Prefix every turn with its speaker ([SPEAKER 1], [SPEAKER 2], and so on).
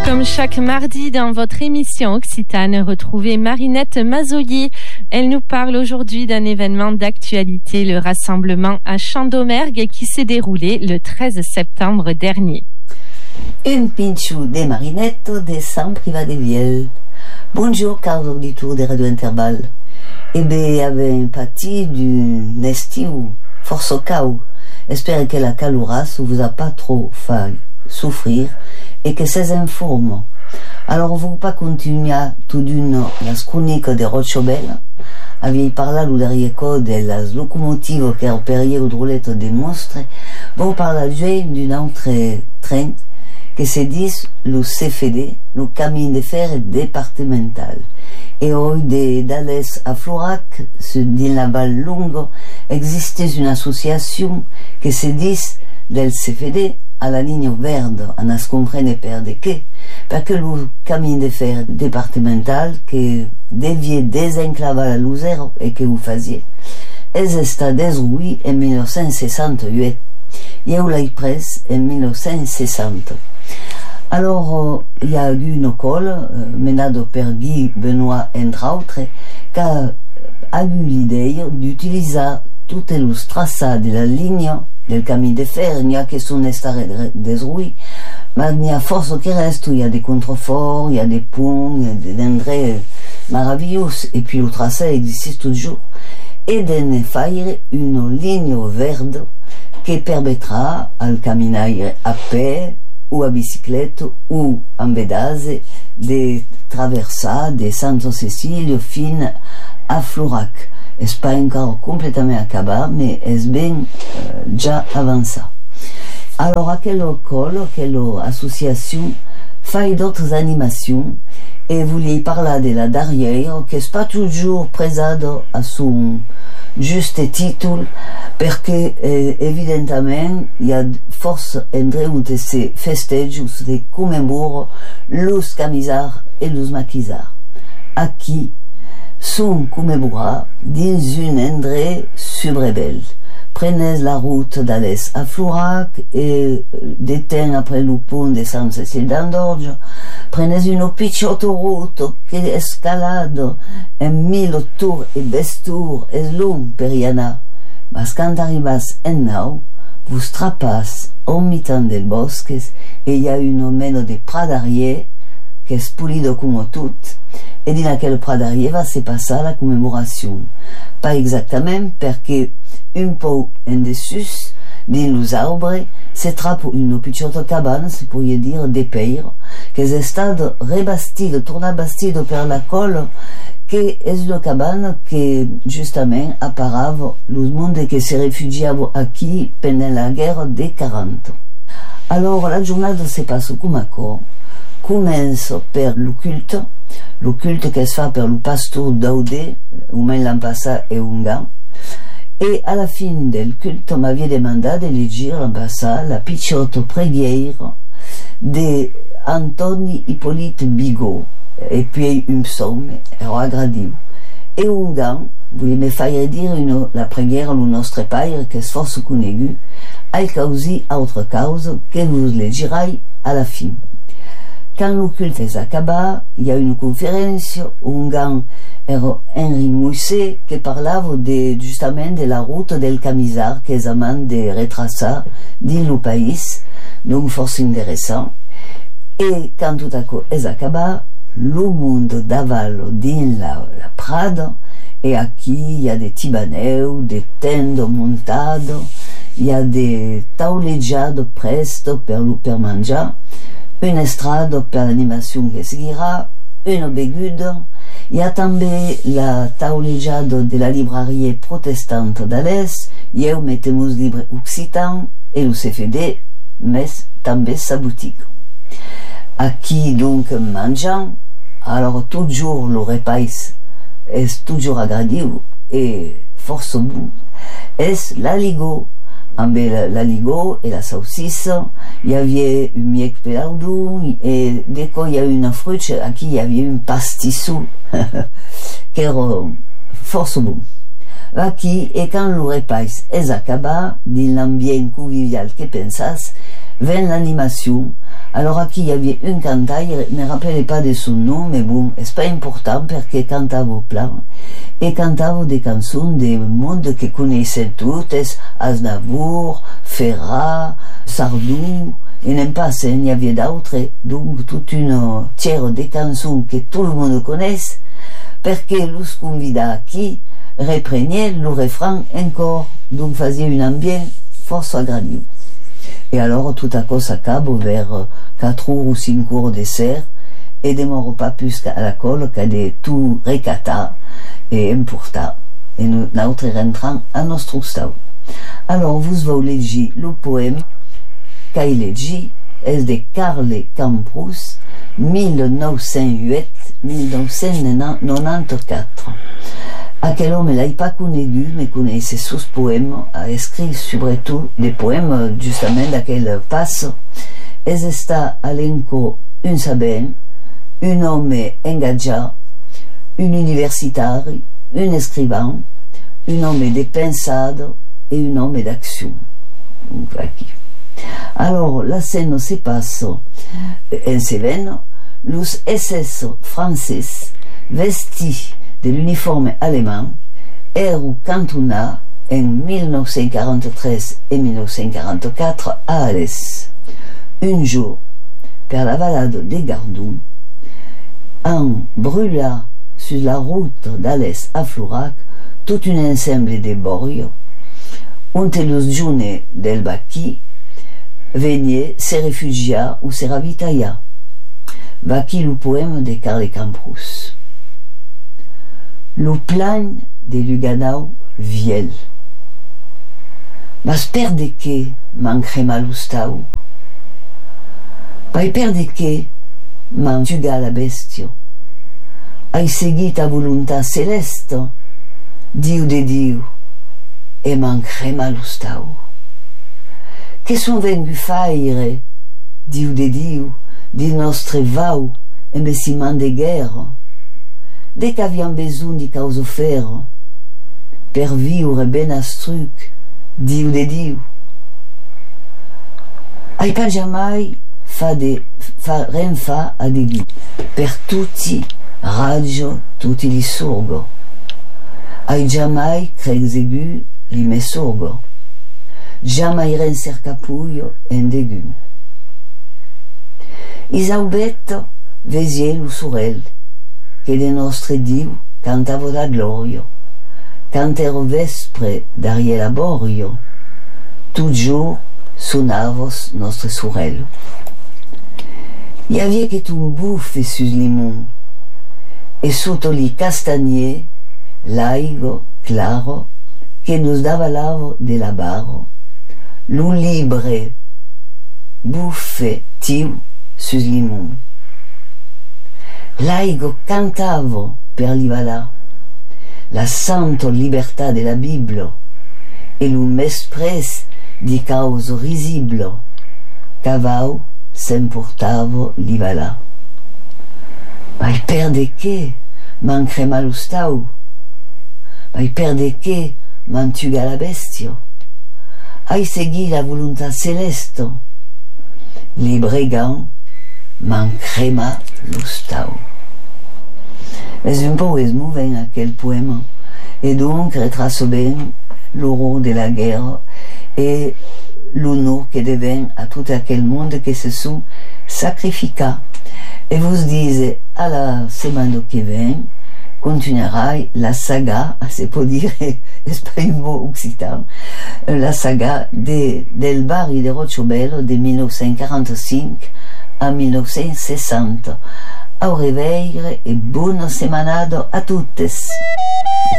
[SPEAKER 1] Comme chaque mardi dans votre émission Occitane, retrouvez Marinette Mazoyer. Elle nous parle aujourd'hui d'un événement d'actualité, le rassemblement à Chandomergue qui s'est déroulé le 13 septembre dernier.
[SPEAKER 2] Un pinchou de Marinette de San Privat de Viel. Bonjour, cars auditeurs de Radio Interval. Eh bien, avez pâti d'un estiu force cau. J'espère que la calouras vous a pas trop fait souffrir et que c'est informe. Alors, vous pas continuer tout d'une la chronique de Rochobel. Aviez parlé le dernier code de las locomotives qui opéraient aux roulettes des monstres. Vous parlez d'un autre train que se dit le CFD, le Chemin de fer départemental. Et aujourd'hui, d'Alès à Florac, dans la Val Longue, existe une association qui se dit del CFD à la ligne verte, on ne comprend pas de quoi, parce que le Chemin de fer départemental qui devait désenclaver la Lozère et que vous faisiez, est été détruit en 1968. Il y a eu la presse en 1960. Alors, il y a eu une école, menée par Guy Benoît, entre autres, qui a eu l'idée d'utiliser toutes les traçats de la ligne del Chemin de fer. Il n'y a que son état détruit, mais il y a force qui reste, il y a des contreforts, il y a des ponts, il y a des endroits merveilleux, et puis le tracé existe toujours. Et de faire une ligne verte qui permettra al caminaire à pied ou à bicyclette ou en pédase de traverser de Santa Cecilia fin à Florac. C'est pas encore complètement acabé, mais c'est bien déjà avancé. Alors, à quelle école, quelle association fait d'autres animations et vous voulez parler de la derrière, qui n'est pas toujours présente à son juste titre, parce que, évidemment, il y a force endroits où se festejos, se commémore les camisards et les maquisards. Aquí sont commémorés dans un endroit subrebel. Prenez la route d'Alès à Florac et des temps après le pont de San Cécile d'Andorge. Prenez une petite route qui escalade en 1000 tours et 10 tours et long per Iana. Mais quand arrivez en nau, vous trapassez au milieu des bosques et il y a une mène de pradarier qui est pulido comme tout. Et dans quel pradarier va se passer la commémoration. Pas exactement parce que un peu en dessus, dans les arbres, se trappe une petite cabane, se pourrait dire des pères, qui est stade rebastide, tourna bastide par la colle, qui est une cabane qui, justement, apparave le monde qui se réfugiava ici pendant la guerre des 40. Alors, la journée se passe comme à quoi? Commence par le culte qui se fait par le pasteur Daudé, ou même l'an passé et un gars. Et à la fin du culte, on m'avait demandé de lire l'an passé la petite prière d'Antoni Hippolyte Bigot, et puis un psaume, agradé. Et un gars voulait me faire dire la prière au nostre Père, qui est force connue, a causé autre cause que vous le direz à la fin. Quand le culte est acabé, il y a une conférence où un gars Henri Mousset qui parlait justement de la route del camisard qui est amant de retracer dans le pays, donc force intéressant. Et quand tout à coup est acabé, le monde d'aval dans la prade, et aquí il y a des tibaneux, des tendes montades, il y a des taulejades presto per manger, une estrade per l'animation qui seguira, une begude. Il y a també la taulejade de la librairie protestante d'Alès, eu metemos libre occitan et le CFD, mais també sa boutique. Aquí donc mangeant, alors toujours le repas est toujours agradé et force bon. Est l'aligot, amb l'aligot et la saucisse, il y avait un miec pelardo et dès qu'il y a une fruite, aquí il y avait un pastisseau qui era force bon. Aquí, et quand le repas est acabé, dans l'ambiance convivial que pensas, vient l'animation Alors aquí il y avait un cantaire, je ne me rappelais pas de son nom, mais bon, c'est pas important parce que cantava plein. Et cantava des chansons du monde que connaissaient toutes, Aznavour, Ferrat, Sardou, et n'en passe, il y avait d'autres, donc toute une tiers de chansons que tout le monde connaît, parce que les convidats qui reprenaient le refrain encore, donc faisaient une ambiance fort agréable. Et alors, tout à coup, ça s'accabe vers 4 ou 5 heures de serre, et ne demore pas plus qu'à la colle, qu'à de tout recata et importa, et nous rentrons à notre stau. Alors, vous voulez lire le poème qu'il legi, est de Karl Camprus, 1908-1994. Aquel homme l'ai pas connu, mais connaissait sus poèmes, a écrit surtout des poèmes justement d'aquel passe. Es está alenco un saber, un homme engagé, un universitaire, un écrivain, un homme de pensade et un homme d'action. Donc, alors, la scène se passe en Cévennes, los SS français vestis de l'uniforme allemand erano cantonnats en 1943 et 1944 à Alès. Un jour, per la balade des Gardons, on brûla sur la route d'Alès à Florac tout un ensemble de bords, on los jeunes del Baqui venaient se réfugier ou se ravitailler. Baqui le poème de Karl Camprus. Le plan de Luganau viel. Mas per de què m'encrema l'ustau? Pai per de què m'entuga la bestio? Hai seguit a voluntat celeste, Diu de Diu, e m'encrema l'ustau. Che son vengu faire, Diu de Diu, di nostre vau, embeciment de guerre, de qu'aviam besoin di causa fer, per viure ben astruc, Diu de Diu. Ai pas jamais renfa a degui, per tutti raggio, tutti li sorgo. Ai jamais crezegu li me sorgo. Jamais renser capuio en degum. Isaubet vesie lo sorel, che de nostre Diu cantavo da glorio, cantero vespre d'arie laborio, tout jour sonavos nostre sorel. I havia che un buffe sus limon, e sotto li castagnier, laigo, claro, che nos dava lavo de la barro, lu libre, buffe tiu sus limon. Laigo cantavo per l'ivala, la santa libertà della Bibbia, e lu m'espres di causa risibile, cavau s'emportavo l'ivala. Ma per de che m'encrema lo stau? Ma per de che m'entuga la bestio? Hai segui la volontà celeste? Les brigands m'encrema lo stau. Es un peu esmouvant aquel poème, et donc retrace bien l'horreur de la guerre et l'honneur que devient à tout aquel monde qui se sont sacrifiés. Et vous dites, à la semaine qui vient, continuera la saga, c'est pour dire, c'est pas un mot occitan, la saga del barri de Rochobel de 1945 à 1960. Au réveil et bonne semanado a toutes.